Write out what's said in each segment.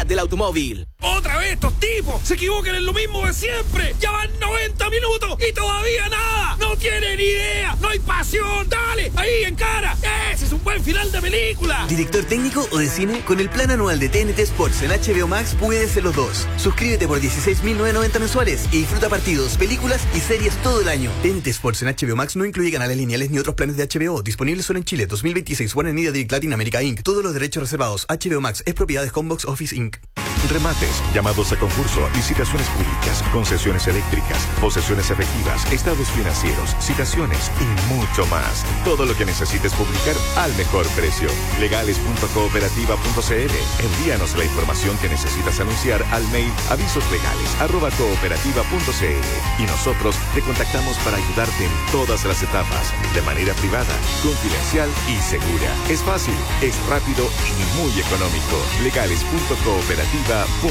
del automóvil. ¡Otra vez estos tipos! ¡Se equivocan en lo mismo de siempre! ¡Ya van 90 minutos y todavía nada! ¡No tienen idea! ¡No hay pasión! ¡Dale! ¡Ahí, en cara! ¡Ese es un buen final de película! ¿Director técnico o de cine? Con el plan anual de TNT Sports en HBO Max puedes ser los dos. Suscríbete por 16.990 mensuales y disfruta partidos, películas y series todo el año. TNT Sports en HBO Max no incluye canales lineales ni otros planes de HBO. Disponibles solo en Chile. 2026. Warner Media Direct Latin America Inc. Todos los derechos reservados. HBO Max es propiedad de Homebox Office Inc. Remates, llamados a concurso, licitaciones públicas, concesiones eléctricas, posesiones efectivas, estados financieros, citaciones y mucho más. Todo lo que necesites publicar al mejor precio. Legales.cooperativa.cl. Envíanos la información que necesitas anunciar al mail avisoslegales@cooperativa.cl y nosotros te contactamos para ayudarte en todas las etapas, de manera privada, confidencial y segura. Es fácil, es rápido y muy económico. Legales.cooperativa.cl.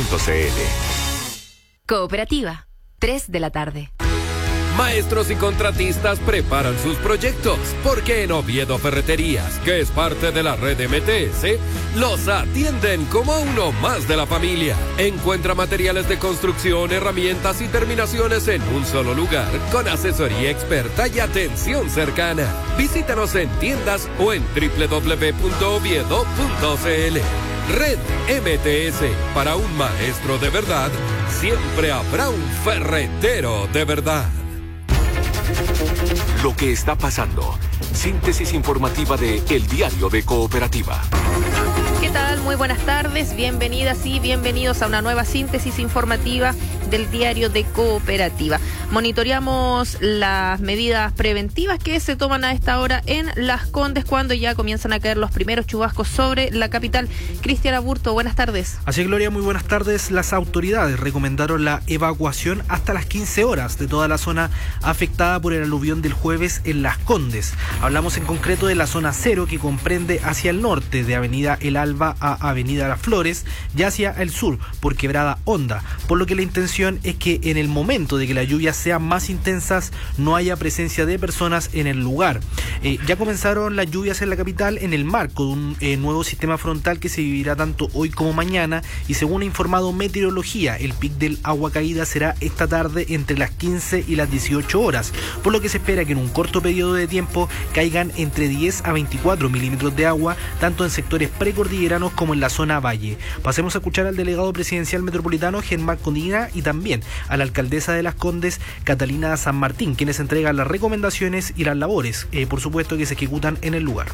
Cooperativa, 3 de la tarde. Maestros y contratistas preparan sus proyectos, porque en Oviedo Ferreterías, que es parte de la red MTS, los atienden como uno más de la familia. Encuentra materiales de construcción, herramientas y terminaciones en un solo lugar, con asesoría experta y atención cercana. Visítanos en tiendas o en www.oviedo.cl. Red MTS, para un maestro de verdad, siempre habrá un ferretero de verdad. Lo que está pasando. Síntesis informativa de El Diario de Cooperativa. ¿Qué tal? Muy buenas tardes, bienvenidas y bienvenidos a una nueva síntesis informativa del Diario de Cooperativa. Monitoreamos las medidas preventivas que se toman a esta hora en Las Condes cuando ya comienzan a caer los primeros chubascos sobre la capital. Cristian Aburto, buenas tardes. Así es, Gloria, muy buenas tardes. Las autoridades recomendaron la evacuación hasta las 15 horas de toda la zona afectada por el aluvión del jueves en Las Condes. Hablamos en concreto de la zona 0, que comprende hacia el norte de Avenida El Alba a Avenida Las Flores y hacia el sur por Quebrada Honda, por lo que la intención es que en el momento de que las lluvias sean más intensas no haya presencia de personas en el lugar. Ya comenzaron las lluvias en la capital en el marco de un nuevo sistema frontal que se vivirá tanto hoy como mañana, y según ha informado Meteorología, el pic del agua caída será esta tarde entre las 15 y las 18 horas, por lo que se espera que en un corto periodo de tiempo caigan entre 10 a 24 milímetros de agua, tanto en sectores precordilleranos como en la zona valle. Pasemos a escuchar al delegado presidencial metropolitano, Germán Codina, y también a la alcaldesa de Las Condes, Catalina San Martín, quienes entregan las recomendaciones y las labores, por supuesto, que se ejecutan en el lugar.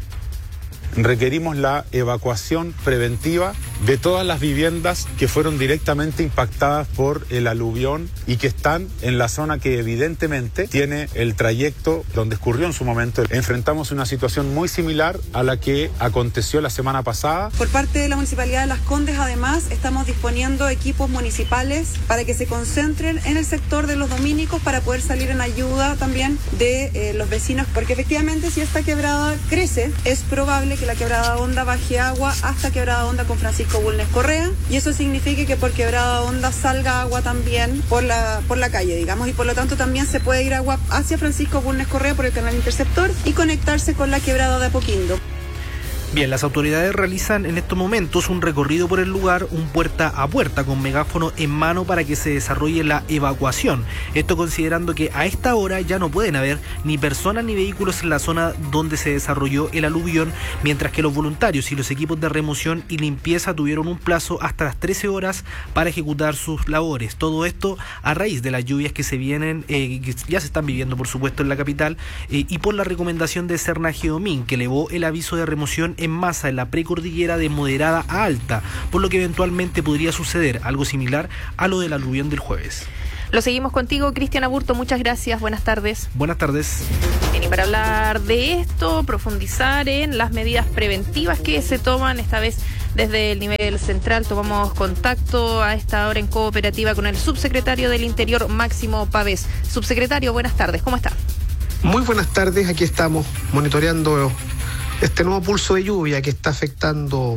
Requerimos la evacuación preventiva de todas las viviendas que fueron directamente impactadas por el aluvión y que están en la zona que evidentemente tiene el trayecto donde escurrió en su momento. Enfrentamos una situación muy similar a la que aconteció la semana pasada. Por parte de la Municipalidad de Las Condes, además, estamos disponiendo equipos municipales para que se concentren en el sector de los dominicos para poder salir en ayuda también de los vecinos, porque efectivamente si esta quebrada crece, es probable que la Quebrada Honda baje agua hasta Quebrada Honda con Francisco Bulnes Correa, y eso significa que por Quebrada Honda salga agua también por la calle, digamos, y por lo tanto también se puede ir agua hacia Francisco Bulnes Correa por el canal interceptor y conectarse con la Quebrada de Apoquindo. Bien, las autoridades realizan en estos momentos un recorrido por el lugar, un puerta a puerta con megáfono en mano para que se desarrolle la evacuación. Esto considerando que a esta hora ya no pueden haber ni personas ni vehículos en la zona donde se desarrolló el aluvión, mientras que los voluntarios y los equipos de remoción y limpieza tuvieron un plazo hasta las 13 horas para ejecutar sus labores. Todo esto a raíz de las lluvias que se vienen, que ya se están viviendo, por supuesto, en la capital, y por la recomendación de Serna Geomín, que elevó el aviso de remoción en masa en la precordillera de moderada a alta, por lo que eventualmente podría suceder algo similar a lo del aluvión del jueves. Lo seguimos contigo, Cristian Aburto, muchas gracias, buenas tardes. Buenas tardes. Bien, y para hablar de esto, profundizar en las medidas preventivas que se toman, esta vez desde el nivel central, tomamos contacto a esta hora en Cooperativa con el subsecretario del Interior, Máximo Pavés. Subsecretario, buenas tardes, ¿cómo está? Muy buenas tardes, aquí estamos monitoreando este nuevo pulso de lluvia que está afectando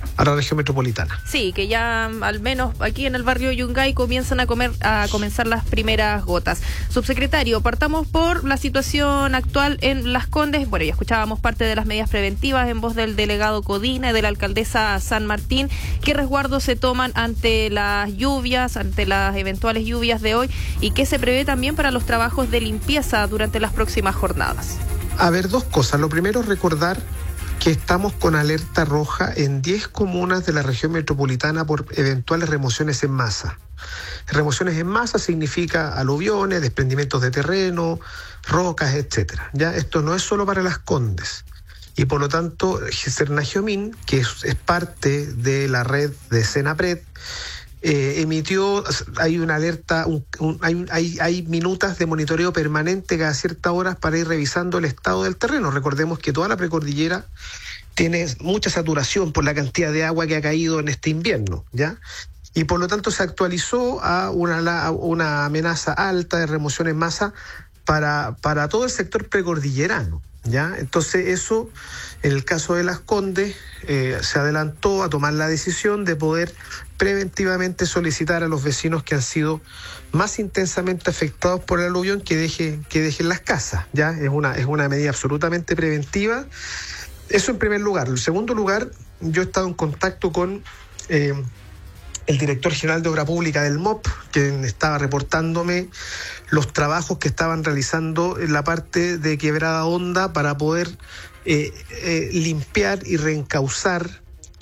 a la región metropolitana. Sí, que ya al menos aquí en el barrio Yungay comienzan a comenzar las primeras gotas. Subsecretario, partamos por la situación actual en Las Condes. Bueno, ya escuchábamos parte de las medidas preventivas en voz del delegado Codina y de la alcaldesa San Martín. ¿Qué resguardos se toman ante las lluvias, ante las eventuales lluvias de hoy? ¿Y qué se prevé también para los trabajos de limpieza durante las próximas jornadas? A ver, dos cosas. Lo primero, recordar que estamos con alerta roja en 10 comunas de la región metropolitana por eventuales remociones en masa. Remociones en masa significa aluviones, desprendimientos de terreno, rocas, etcétera. Ya esto no es solo para Las Condes. Y por lo tanto, Cernagiomín, que es parte de la red de Senapred, emitió, hay una alerta, hay minutas de monitoreo permanente cada ciertas horas para ir revisando el estado del terreno. Recordemos que toda la precordillera tiene mucha saturación por la cantidad de agua que ha caído en este invierno, ¿ya? Y por lo tanto se actualizó a una amenaza alta de remoción en masa para todo el sector precordillerano, ¿ya? Entonces eso, en el caso de Las Condes, se adelantó a tomar la decisión de poder preventivamente solicitar a los vecinos que han sido más intensamente afectados por el aluvión que dejen las casas, ¿ya? Es una medida absolutamente preventiva. Eso en primer lugar. En segundo lugar, yo he estado en contacto con el director general de Obra Pública del MOP, quien estaba reportándome los trabajos que estaban realizando en la parte de Quebrada Honda para poder limpiar y reencauzar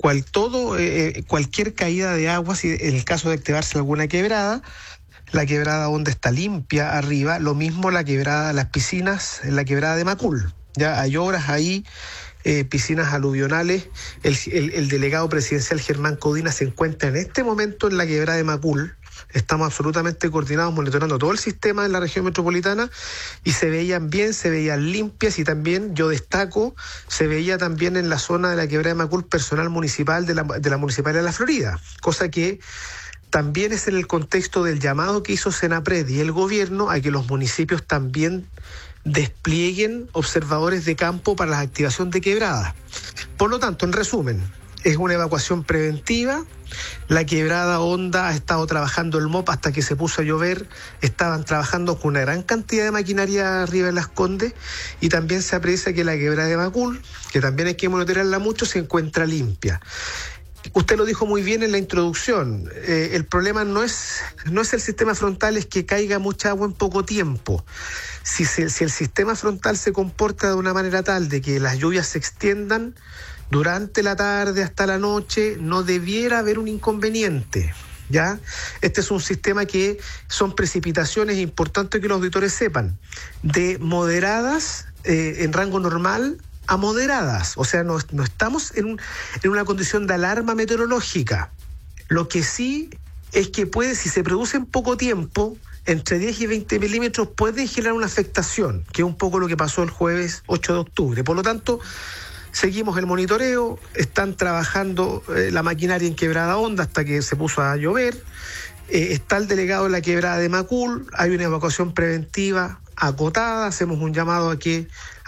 cualquier caída de agua, si en el caso de activarse alguna quebrada. La Quebrada Honda está limpia arriba, lo mismo las piscinas en la Quebrada de Macul. Ya hay obras ahí, piscinas aluvionales. El delegado presidencial Germán Codina se encuentra en este momento en la Quebrada de Macul. Estamos absolutamente coordinados, monitoreando todo el sistema de la región metropolitana y se veían bien, se veían limpias, y también, yo destaco, se veía también en la zona de la Quebrada de Macul personal municipal de la Municipalidad de La Florida, cosa que también es en el contexto del llamado que hizo Senapred y el gobierno a que los municipios también desplieguen observadores de campo para la activación de quebradas. Por lo tanto, en resumen, es una evacuación preventiva. La Quebrada Honda ha estado trabajando el MOP hasta que se puso a llover. Estaban trabajando con una gran cantidad de maquinaria arriba en Las Condes, y también se aprecia que la Quebrada de Macul, que también hay que monitorearla mucho, se encuentra limpia. Usted lo dijo muy bien en la introducción. El problema no es el sistema frontal, es que caiga mucha agua en poco tiempo. Si el sistema frontal se comporta de una manera tal de que las lluvias se extiendan durante la tarde hasta la noche, no debiera haber un inconveniente, ¿ya? Este es un sistema que son precipitaciones, importante que los auditores sepan, de moderadas en rango normal a moderadas. O sea, no estamos en una condición de alarma meteorológica. Lo que sí es que si se produce en poco tiempo, entre 10 y 20 milímetros, pueden generar una afectación, que es un poco lo que pasó el jueves 8 de octubre. Por lo tanto, seguimos el monitoreo, están trabajando la maquinaria en Quebrada Honda hasta que se puso a llover, está el delegado de la Quebrada de Macul, hay una evacuación preventiva acotada, hacemos un llamado a que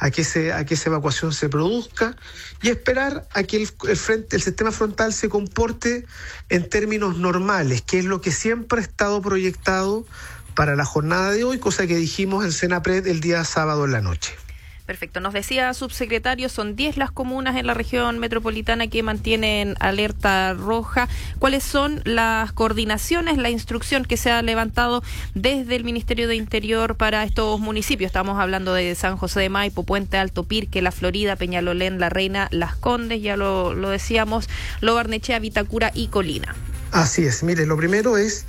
esa evacuación se produzca y esperar a que el sistema frontal se comporte en términos normales, que es lo que siempre ha estado proyectado para la jornada de hoy, cosa que dijimos en Senapred el día sábado en la noche. Perfecto. Nos decía, subsecretario, son 10 las comunas en la región metropolitana que mantienen alerta roja. ¿Cuáles son las coordinaciones, la instrucción que se ha levantado desde el Ministerio de Interior para estos municipios? Estamos hablando de San José de Maipo, Puente Alto, Pirque, La Florida, Peñalolén, La Reina, Las Condes, ya lo decíamos, Lo Barnechea, Vitacura y Colina. Así es. Mire, lo primero es...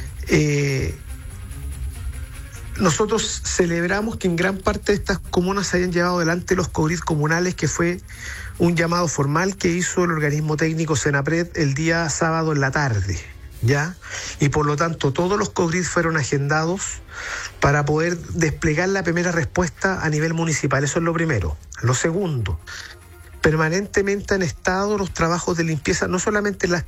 Nosotros celebramos que en gran parte de estas comunas se hayan llevado adelante los COGRID comunales, que fue un llamado formal que hizo el organismo técnico Senapred el día sábado en la tarde, ¿ya? Y por lo tanto todos los COGRID fueron agendados para poder desplegar la primera respuesta a nivel municipal. Eso es lo primero. Lo segundo, permanentemente han estado los trabajos de limpieza, no solamente